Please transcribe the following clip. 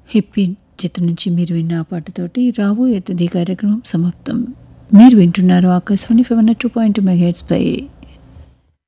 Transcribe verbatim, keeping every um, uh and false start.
Hippie చిత్రం నుంచి మీరు విన్న ఆ పాటతోటి రాబోయే తుది కార్యక్రమం సమాప్తం. మీరు వింటున్నారు Akashvani five hundred two point megahertz పై